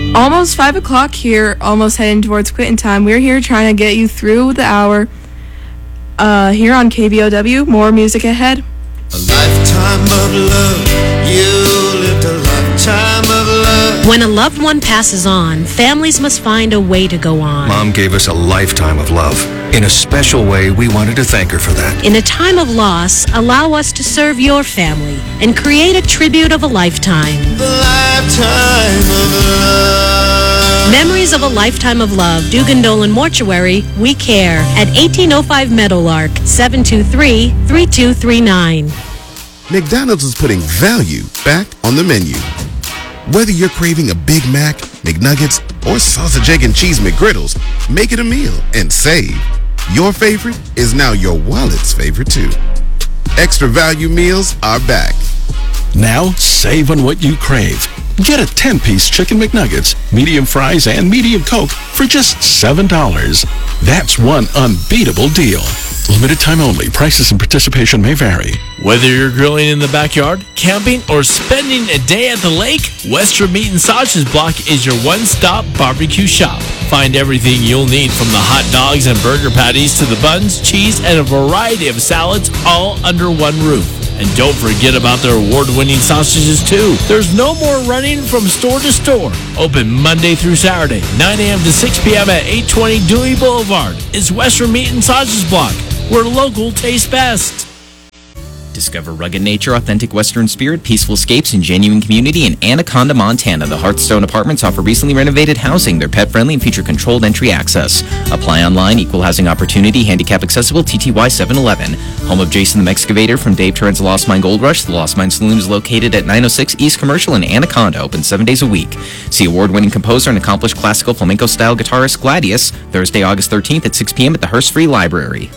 Almost 5 o'clock here, almost heading towards quitting time. We're here trying to get you through the hour. Here on KBOW, more music ahead. A lifetime of love, you lived a lifetime of love. When a loved one passes on, families must find a way to go on. Mom gave us a lifetime of love. In a special way, we wanted to thank her for that. In a time of loss, allow us to serve your family and create a tribute of a lifetime. The lifetime of love. Memories of a Lifetime of Love, Dugan Dolan Mortuary, we care, at 1805 Meadowlark, 723-3239. McDonald's is putting value back on the menu. Whether you're craving a Big Mac, McNuggets, or sausage, egg, and cheese McGriddles, make it a meal and save. Your favorite is now your wallet's favorite too. Extra value meals are back. Now, save on what you crave. Get a 10-piece Chicken McNuggets, medium fries, and medium Coke for just $7. That's one unbeatable deal. Limited time only. Prices and participation may vary. Whether you're grilling in the backyard, camping, or spending a day at the lake, Western Meat and Sausage Block is your one-stop barbecue shop. Find everything you'll need from the hot dogs and burger patties to the buns, cheese, and a variety of salads all under one roof. And don't forget about their award-winning sausages, too. There's no more running from store to store. Open Monday through Saturday, 9 a.m. to 6 p.m. at 820 Dewey Boulevard. It's Western Meat and Sausage Block, where local tastes best. Discover rugged nature, authentic Western spirit, peaceful escapes, and genuine community in Anaconda, Montana. The Hearthstone Apartments offer recently renovated housing. They're pet-friendly and feature controlled entry access. Apply online, equal housing opportunity, handicap accessible, TTY 711. Home of Jason the Excavator. From Dave Turin's Lost Mine Gold Rush, the Lost Mine Saloon is located at 906 East Commercial in Anaconda, open 7 days a week. See award-winning composer and accomplished classical flamenco-style guitarist Gladius, Thursday, August 13th at 6 p.m. at the Hearst Free Library.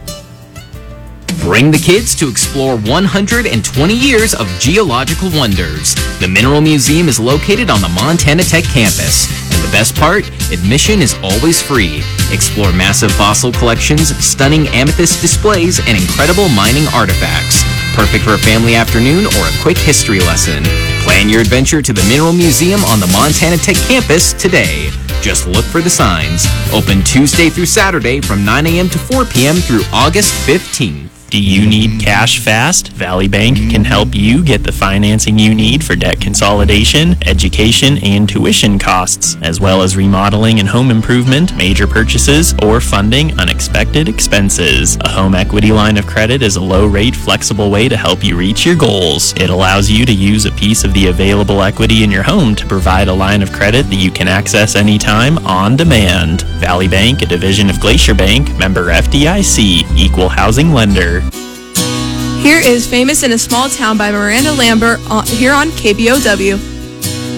Bring the kids to explore 120 years of geological wonders. The Mineral Museum is located on the Montana Tech campus. And the best part, admission is always free. Explore massive fossil collections, stunning amethyst displays, and incredible mining artifacts. Perfect for a family afternoon or a quick history lesson. Plan your adventure to the Mineral Museum on the Montana Tech campus today. Just look for the signs. Open Tuesday through Saturday from 9 a.m. to 4 p.m. through August 15th. Do you need cash fast? Valley Bank can help you get the financing you need for debt consolidation, education, and tuition costs, as well as remodeling and home improvement, major purchases, or funding unexpected expenses. A home equity line of credit is a low-rate, flexible way to help you reach your goals. It allows you to use a piece of the available equity in your home to provide a line of credit that you can access anytime on demand. Valley Bank, a division of Glacier Bank, member FDIC, equal housing lender. Here is Famous in a Small Town by Miranda Lambert here on KBOW.